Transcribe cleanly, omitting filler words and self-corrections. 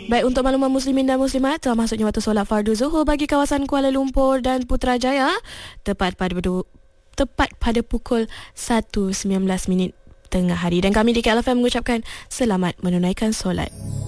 Baik, untuk makluman muslimin dan muslimat, termasuknya waktu solat fardu Zuhur bagi kawasan Kuala Lumpur dan Putrajaya tepat pada pukul 1.19 tengah hari. Dan kami di KLFM mengucapkan selamat menunaikan solat.